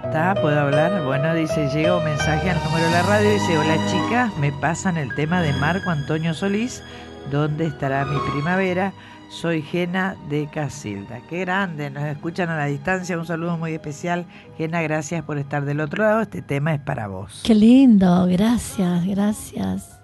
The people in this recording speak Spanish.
está? ¿Puedo hablar? Bueno, dice, llega un mensaje al número de la radio y dice, hola chicas, me pasan el tema de Marco Antonio Solís, ¿dónde estará mi primavera? Soy Gena de Casilda. Qué grande, nos escuchan a la distancia, un saludo muy especial. Gena, gracias por estar del otro lado, este tema es para vos. Qué lindo, gracias, gracias.